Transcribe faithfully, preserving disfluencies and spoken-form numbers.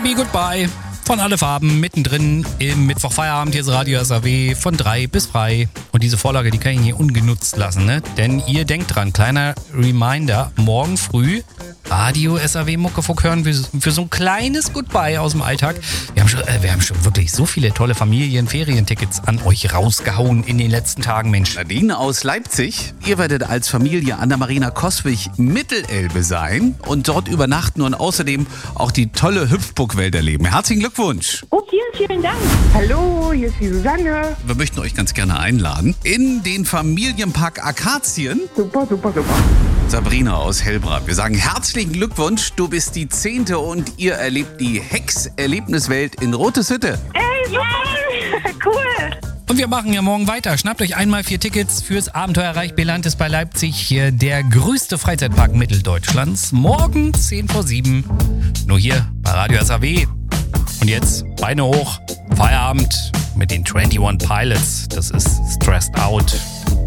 Me Goodbye von Alle Farben, mittendrin im Mittwochfeierabend. Hier ist Radio S A W von drei bis frei. Und diese Vorlage, die kann ich hier ungenutzt lassen, ne? Denn ihr denkt dran, kleiner Reminder, morgen früh Radio S A W Muckefuck hören für, für so ein kleines Goodbye aus dem Alltag. Wir haben schon, äh, wir haben schon wirklich so viele tolle Familien-Ferientickets an euch rausgehauen in den letzten Tagen, Mensch. Nadine aus Leipzig, ihr werdet als Familie an der Marina Coswig Mittelelbe sein und dort übernachten und außerdem auch die tolle Hüpfburgwelt erleben. Herzlichen Glückwunsch! Oh, vielen, vielen Dank. Hallo, hier ist die Susanne. Wir möchten euch ganz gerne einladen in den Familienpark Akazien. Super, super, super. Sabrina aus Hellbrand. Wir sagen herzlichen Glückwunsch, du bist die Zehnte und ihr erlebt die Hex-Erlebniswelt in Roteshütte. Ey, super, cool. Und wir machen ja morgen weiter. Schnappt euch einmal vier Tickets fürs Abenteuerreich Belantes bei Leipzig. Hier der größte Freizeitpark Mitteldeutschlands. Morgen zehn vor sieben. Nur hier bei Radio S A W. Und jetzt Beine hoch. Feierabend mit den einundzwanzig Pilots. Das ist Stressed Out.